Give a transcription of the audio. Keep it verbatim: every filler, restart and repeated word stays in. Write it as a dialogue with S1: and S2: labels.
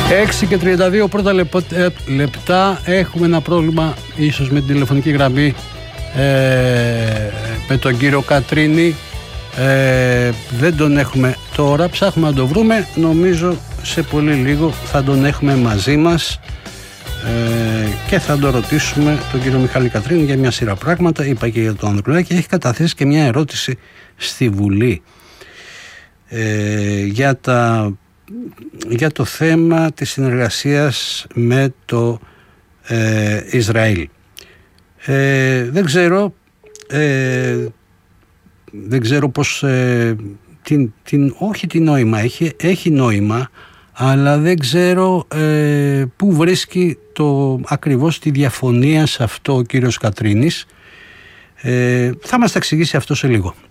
S1: έξι και τριάντα δύο πρώτα λεπτά. Έχουμε ένα πρόβλημα ίσως με την τηλεφωνική γραμμή ε, με τον κύριο Κατρίνη. ε, Δεν τον έχουμε τώρα, ψάχνουμε να τον βρούμε. Νομίζω σε πολύ λίγο θα τον έχουμε μαζί μας ε, και θα τον ρωτήσουμε τον κύριο Μιχάλη Κατρίνη για μια σειρά πράγματα. Είπα και για τον Ανδρουλάκη. Έχει καταθέσει και μια ερώτηση στη Βουλή ε, για τα για το θέμα της συνεργασίας με το ε, Ισραήλ. Ε, δεν ξέρω ε, δεν ξέρω πως ε, την, την, όχι τι νόημα έχει, έχει νόημα, αλλά δεν ξέρω ε, πού βρίσκει το, ακριβώς τη διαφωνία σε αυτό ο κύριος Κατρίνης. Ε, θα μας τα εξηγήσει αυτό σε λίγο.